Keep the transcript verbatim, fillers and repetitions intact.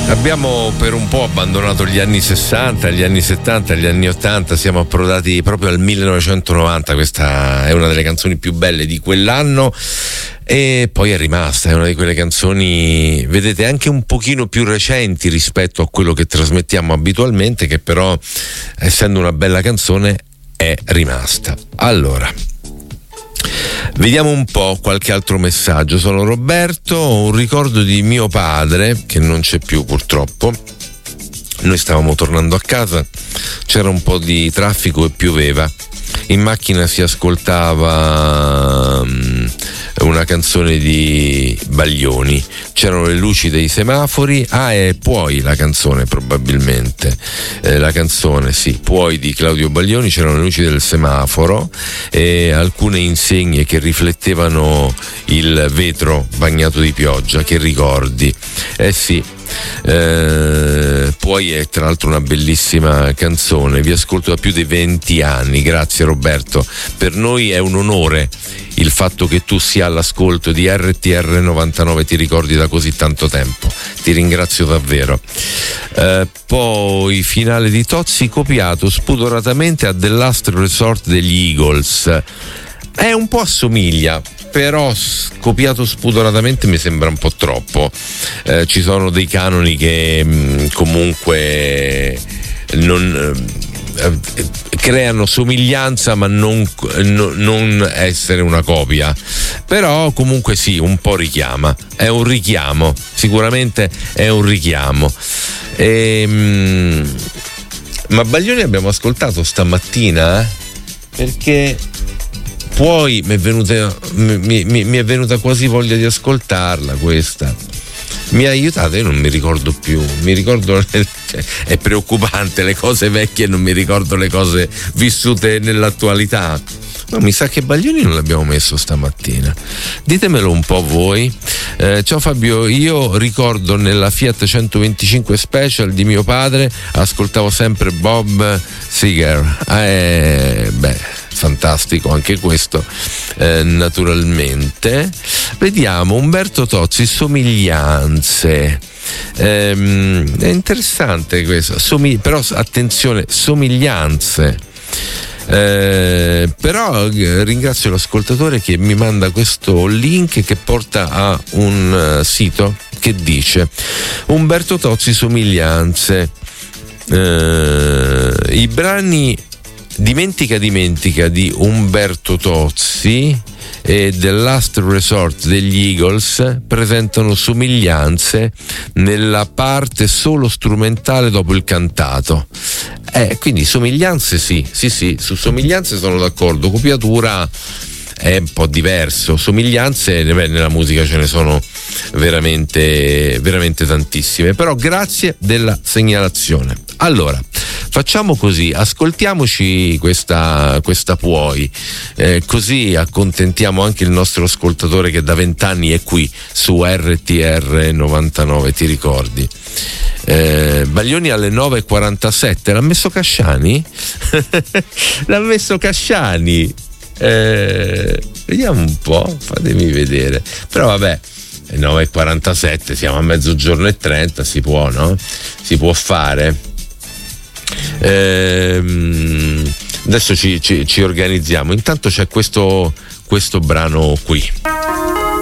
Abbiamo per un po' abbandonato gli anni sessanta, gli anni settanta, gli anni ottanta, siamo approdati proprio al millenovecentonovanta. Questa è una delle canzoni più belle di quell'anno e poi è rimasta, è una di quelle canzoni, vedete, anche un pochino più recenti rispetto a quello che trasmettiamo abitualmente, che però, essendo una bella canzone, è rimasta. Allora, vediamo un po' qualche altro messaggio. Sono Roberto, un ricordo di mio padre che non c'è più purtroppo. Noi stavamo tornando a casa, c'era un po' di traffico e pioveva. In macchina si ascoltava um, una canzone di Baglioni, c'erano le luci dei semafori, ah e Puoi la canzone probabilmente, eh, la canzone sì, Puoi di Claudio Baglioni, c'erano le luci del semaforo e alcune insegne che riflettevano il vetro bagnato di pioggia, che ricordi, eh sì. Eh, Puoi è tra l'altro una bellissima canzone, vi ascolto da più di venti anni, grazie Roberto, per noi è un onore il fatto che tu sia all'ascolto di R T R novantanove, ti ricordi da così tanto tempo, ti ringrazio davvero. Eh, poi finale di Tozzi copiato spudoratamente a The Last Resort degli Eagles, è un po' assomiglia, però copiato spudoratamente mi sembra un po' troppo. Eh, ci sono dei canoni che mh, comunque non eh, creano somiglianza ma non, no, non essere una copia, però comunque sì, un po' richiama, è un richiamo, sicuramente è un richiamo. E, mh, ma Baglioni abbiamo ascoltato stamattina, eh? Perché Puoi mi è venuta mi, mi, mi è venuta quasi voglia di ascoltarla questa. Mi ha aiutato, io non mi ricordo più, mi ricordo, cioè, è preoccupante, le cose vecchie non mi ricordo le cose vissute nell'attualità. No, mi sa che Baglioni non l'abbiamo messo stamattina. Ditemelo un po' voi. Eh, ciao Fabio, io ricordo nella Fiat centoventicinque Special di mio padre, ascoltavo sempre Bob Seger. Eh, beh, fantastico anche questo, eh, naturalmente. Vediamo Umberto Tozzi, somiglianze. Ehm, è interessante questo, Somig- però attenzione, somiglianze. Eh, però eh, ringrazio l'ascoltatore che mi manda questo link che porta a un uh, sito che dice Umberto Tozzi, somiglianze. Eh, i brani Dimentica Dimentica di Umberto Tozzi e The Last Resort degli Eagles presentano somiglianze nella parte solo strumentale dopo il cantato. Eh, quindi somiglianze sì, sì, sì, su somiglianze sono d'accordo, copiatura è un po' diverso, somiglianze beh, nella musica ce ne sono veramente, veramente tantissime, però grazie della segnalazione. Allora, facciamo così, ascoltiamoci questa, questa Puoi, eh, così accontentiamo anche il nostro ascoltatore che da vent'anni è qui su R T R novantanove, ti ricordi? Eh, Baglioni alle nove e quarantasette, l'ha messo Casciani? L'ha messo Casciani? Eh, vediamo un po', fatemi vedere, però vabbè, nove e quarantasette, siamo a mezzogiorno e trenta, si può, no? Si può fare. Ehm, adesso ci, ci, ci organizziamo. Intanto c'è questo, questo brano qui.